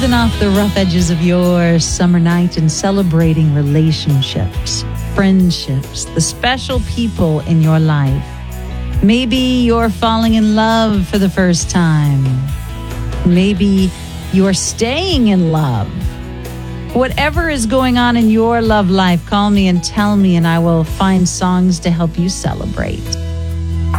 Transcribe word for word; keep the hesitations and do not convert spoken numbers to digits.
smoothing off the rough edges of your summer night and celebrating relationships, friendships, the special people in your life. Maybe you're falling in love for the first time. Maybe you're staying in love. Whatever is going on in your love life, call me and tell me, and I will find songs to help you celebrate.